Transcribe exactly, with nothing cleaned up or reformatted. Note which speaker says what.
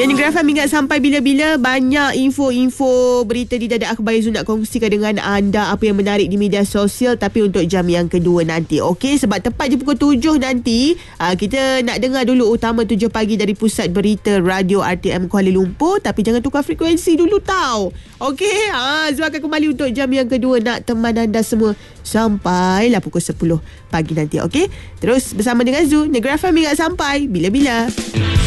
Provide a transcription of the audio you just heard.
Speaker 1: Dan Negara F M ingat sampai bila-bila. Banyak info-info berita di Dadak Akhbar Zul nak kongsikan dengan anda apa yang menarik di media sosial, tapi untuk jam yang kedua nanti. Okey, sebab tepat je pukul tujuh nanti, aa, kita nak dengar dulu utama tujuh pagi dari Pusat Berita Radio R T M Kuala Lumpur. Tapi jangan tukar frekuensi dulu tau. Okey, ha, Zul akan kembali untuk jam yang kedua nak teman anda semua sampailah pukul sepuluh pagi nanti. Okey, terus bersama dengan Zul, Negara F M ingat sampai bila-bila.